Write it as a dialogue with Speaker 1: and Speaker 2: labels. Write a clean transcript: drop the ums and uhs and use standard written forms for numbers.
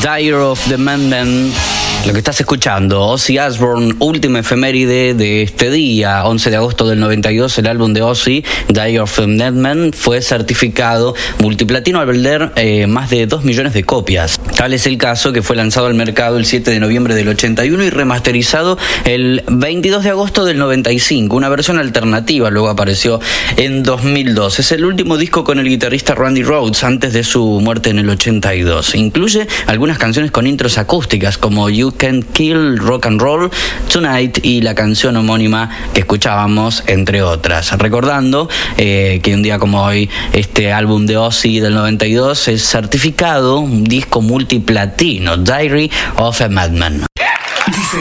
Speaker 1: Diary of the Madman. Lo que estás escuchando, Ozzy Osbourne, última efeméride de este día, 11 de agosto del 92, el álbum de Ozzy, Diary of the Madman, fue certificado multiplatino al vender más de 2 millones de copias. Tal es el caso que fue lanzado al mercado el 7 de noviembre del 81 y remasterizado el 22 de agosto del 95. Una versión alternativa luego apareció en 2002. Es el último disco con el guitarrista Randy Rhoads antes de su muerte en el 82. Incluye algunas canciones con intros acústicas como You Can't Kill Rock and Roll Tonight y la canción homónima que escuchábamos, entre otras. Recordando que un día como hoy este álbum de Ozzy del 92 es certificado un disco multiplatino, Diary of a Madman.